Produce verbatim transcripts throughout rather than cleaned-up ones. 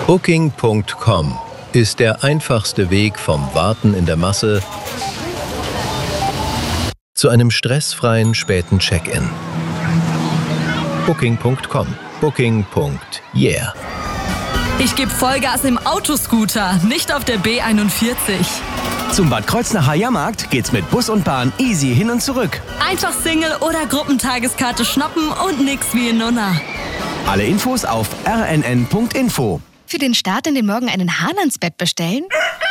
Booking Punkt com ist der einfachste Weg vom Warten in der Masse zu einem stressfreien späten Check-in. Booking Punkt com. Booking. Yeah. Ich gebe Vollgas im Autoscooter, nicht auf der B einundvierzig. Zum Bad Kreuznacher Jahrmarkt geht's mit Bus und Bahn easy hin und zurück. Einfach Single- oder Gruppentageskarte schnappen und nix wie in Nunna. Alle Infos auf r n n punkt info. Für den Start in den Morgen einen Hahn ans Bett bestellen?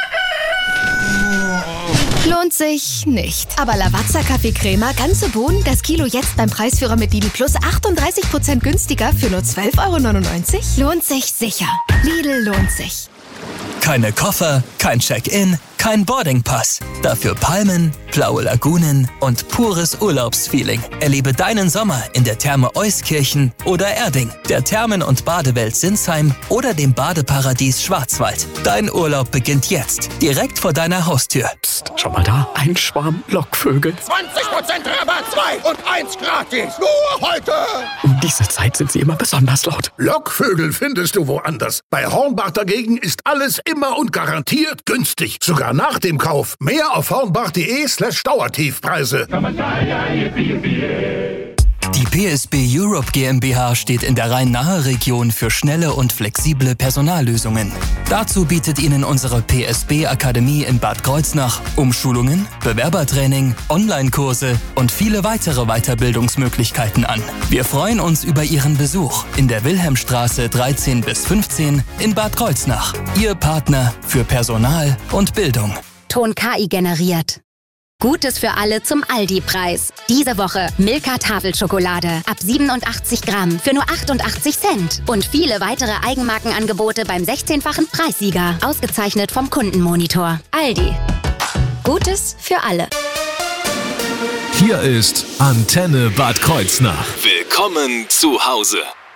Lohnt sich nicht. Aber Lavazza Kaffeecrema, ganze Bohnen, das Kilo jetzt beim Preisführer mit Lidl Plus achtunddreißig Prozent günstiger für nur zwölf Euro neunundneunzig? Lohnt sich sicher. Lidl lohnt sich. Keine Koffer, kein Check-in, kein Boardingpass. Dafür Palmen, blaue Lagunen und pures Urlaubsfeeling. Erlebe deinen Sommer in der Therme Euskirchen oder Erding, der Thermen- und Badewelt Sinsheim oder dem Badeparadies Schwarzwald. Dein Urlaub beginnt jetzt, direkt vor deiner Haustür. Psst, schau mal da, ein Schwarm Lockvögel. zwanzig Prozent Rabatt, zwei und eins gratis. Nur heute. Um diese Zeit sind sie immer besonders laut. Lockvögel findest du woanders. Bei Hornbach dagegen ist alles immer und garantiert günstig. Sogar nach dem Kauf. Mehr auf hornbach.de slash Dauertiefpreise. Die P S B Europe GmbH steht in der Rhein-Nahe-Region für schnelle und flexible Personallösungen. Dazu bietet Ihnen unsere P S B-Akademie in Bad Kreuznach Umschulungen, Bewerbertraining, Online-Kurse und viele weitere Weiterbildungsmöglichkeiten an. Wir freuen uns über Ihren Besuch in der Wilhelmstraße dreizehn bis fünfzehn in Bad Kreuznach. Ihr Partner für Personal und Bildung. Ton K I generiert. Gutes für alle zum Aldi-Preis. Diese Woche Milka Tafelschokolade ab siebenundachtzig Gramm für nur achtundachtzig Cent. Und viele weitere Eigenmarkenangebote beim sechzehnfachen Preissieger. Ausgezeichnet vom Kundenmonitor. Aldi. Gutes für alle. Hier ist Antenne Bad Kreuznach. Willkommen zu Hause.